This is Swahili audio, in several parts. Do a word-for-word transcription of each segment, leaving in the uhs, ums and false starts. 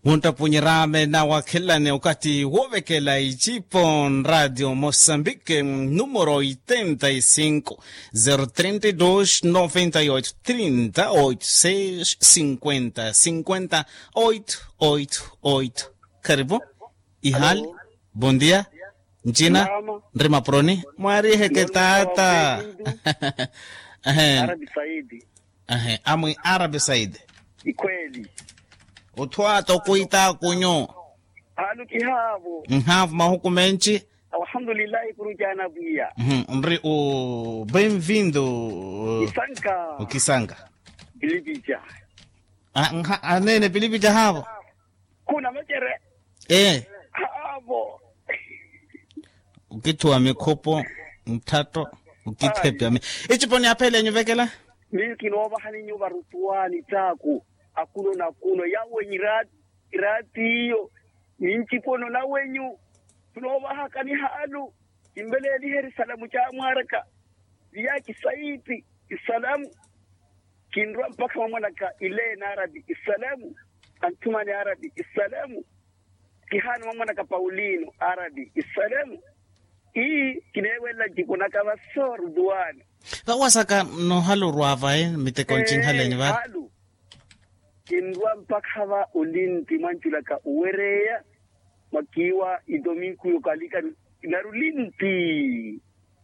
Untapunyirame na wakilane wakati wovekela ichipon Radio Moçambique número oitenta e cinco, zero trinta e dois, noventa e oito, trinta, oitenta e seis, cinquenta, cinquenta, oito oito oito. Karibu. Ihal. Bom dia. Njina. Rima proni. Mwari heke tata. Arabi Saidi. Ahe. Amu Arabi Saidi. Ikweli. Utwato kuita kunyo. Halu kihabo. Mhavu mahukumenchi. Alhamdulillah kurujana buya. Mhm. Mri o bem-vindo. Kisanga. O Kisanga. Bilibija. Ah, nha anene bilibija habo. Kuna mejere. Eh. Habo. Ukitua mikopo mtato ukitepya me. Ichiponi apele nyuvekela? Milki nova hani nyuba rutuani taku. Akuno na kuno yawe irati irati hiyo ninchi pono na wenyu tunova haka ni halu imbele ya heri salamu cha mwaraka vya kisaiti isalamu kindwa mpaka mamwanaka ile na Arabi isalamu antuma ni Arabi isalamu kihani mamwanaka Paulino Arabi isalamu hii kinewela jikuna kama soru duani Wasaka no halu ruava eh mitekonchin halenyi ba halu kindwa mpaka hawa ulinti manchulaka uwereya makiwa idominku yokalika narulinti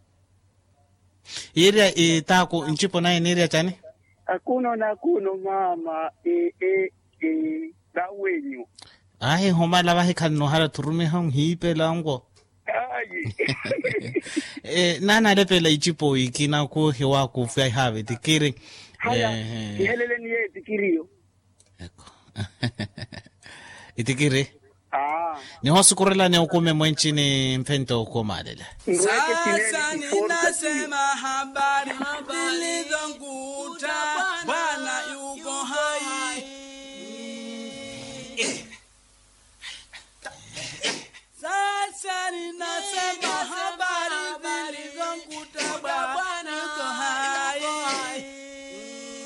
iria itako nchipo naye niria chani akuno na kuno mama e e e da wenyu ahe homa lava he kanno hala turumi hang hipe lango ai eh nana lepela ichipo ikina ko hewa ku fai have tikiri haya helele ni ye tikirio eko itikiri ah ni hosukurela ne ukume mwenchini mpento ukomalela sasa ninasema habari nilizonguta Bwana yuko hai sasa ninasema